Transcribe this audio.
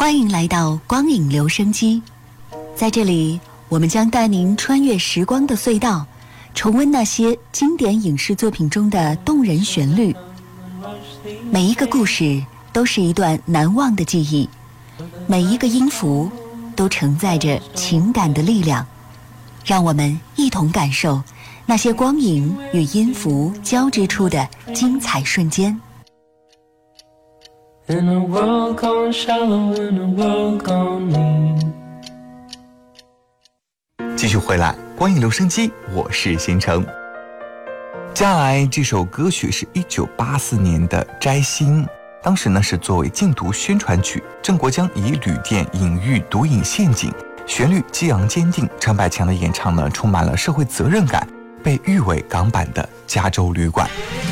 欢迎来到光影留声机，在这里，我们将带您穿越时光的隧道，重温那些经典影视作品中的动人旋律。每一个故事都是一段难忘的记忆，每一个音符都承载着情感的力量。让我们一同感受那些光影与音符交织出的精彩瞬间。 In a world gone shallow, in a world gone mean。 继续回来，光影留声机，我是新城。接下来这首歌曲是1984年的《摘星》，当时呢是作为禁毒宣传曲，郑国江以旅店隐喻毒瘾陷阱，旋律激昂坚定，陈百强的演唱呢充满了社会责任感，被誉为港版的加州旅馆。